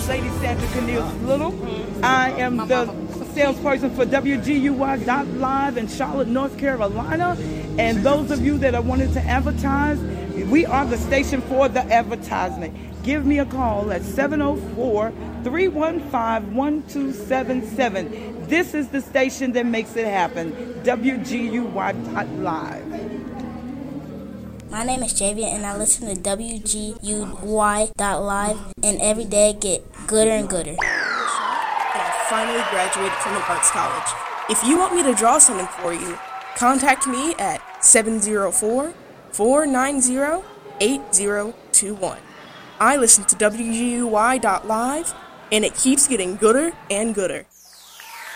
Lady Sandra Cornelius Little. I am the salesperson for WGUY.live in Charlotte, North Carolina. And those of you that are wanting to advertise, we are the station for the advertisement. Give me a call at 704-315-1277. This is the station that makes it happen, WGUY.live. My name is Javian, and I listen to WGUY.live, and every day I get gooder and gooder. And I finally graduated from an arts college. If you want me to draw something for you, contact me at 704-490-8021. I listen to WGUY.live, and it keeps getting gooder and gooder.